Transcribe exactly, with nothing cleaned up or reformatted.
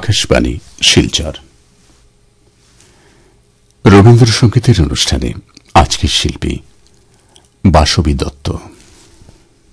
আকাশবাণী শিলচর। রবীন্দ্রসঙ্গীতের অনুষ্ঠানে আজকের শিল্পী বাসবী দত্ত।